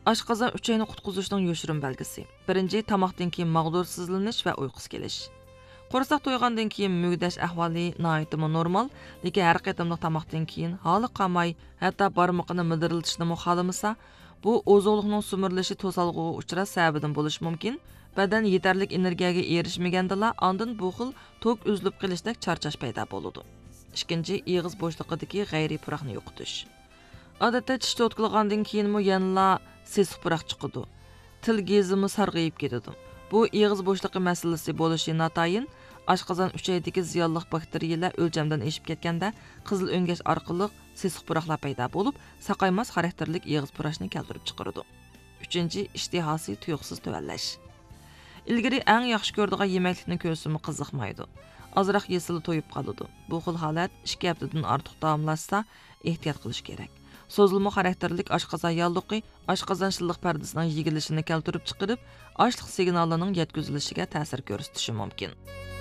Oshqozon uchayni qutqizishning yoshirin belgisi. Birinchi, tamoqdan keyin mag'dursizlanish va uyqusi kelish. Qo'rsoq to'ygandan keyin mugdash ahvoli nihoyatda normal, lekin har qatimliq tamoqdan keyin holi qamay, hatto barmoqini midiriltishni xohlamasa, bu ozuqlikning sumirilishi to'salg'iga uchrash sababidan bo'lishi mumkin. Badan yetarlik energiyaga erishmagandala, ondan bu xil tok uzilib qilishdak charchash paydo bo'ladi. Ikkinchi, og'iz bo'shliqidagi g'ayriy puraqni yo'qotish. Odatda tish to'tqilgandan keyinmi yanla sesiq puraq chiqadi. Til gezimi sarg'ayib ketadi. Bu og'iz bo'shliqi masalasi bo'lishi notayin, oshqozon uchayidagi ziyonli bakteriyalar o'lchamdan eshib ketganda qizil o'ngash orqali sesiq puraqlar paydo bo'lib, saqaymas xarakterlik og'iz purashni keltirib chiqaradi. Uchinchi, ishtihosi tuyuqsiz tuvallash. Ilgari eng yaxshi ko'rdigan yemeklikni ko'rsimi qiziqmaydi. Azroq yesili to'yib qoladi. Bu xil holat 2 haftadan ortiq davomlashsa, ehtiyot qilish kerak. So'zilma xarakterlik oshqozon yalluqi oshqozon shilliq pardasining yigilishini keltirib chiqarib, ochliq signalining yetkazilishiga ta'sir ko'rsatishi mumkin.